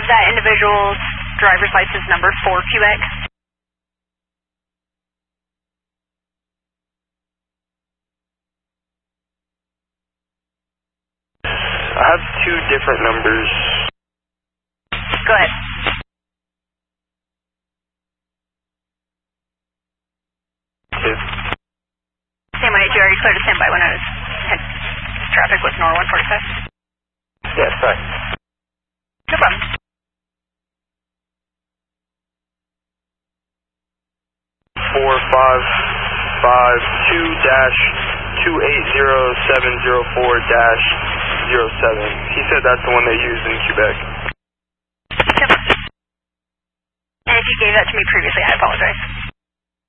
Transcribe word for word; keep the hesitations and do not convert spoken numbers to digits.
that individual's driver's license number for Quebec? I have two different numbers. Go ahead. Two. Same one, you already cleared a standby when I was had traffic with Nor one forty-five? Yes, sorry. No problem. Four five five two dash two eight zero seven zero four dash zero seven. He said that's the one they use in Quebec. Yep. And if you gave that to me previously, I apologize.